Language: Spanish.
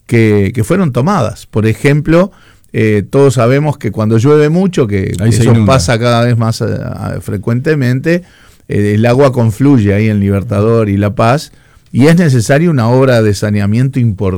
que fueron tomadas. Por ejemplo, todos sabemos que cuando llueve mucho, que eso pasa cada vez más frecuentemente, el agua confluye ahí en Libertador y La Paz, y es necesaria una obra de saneamiento importante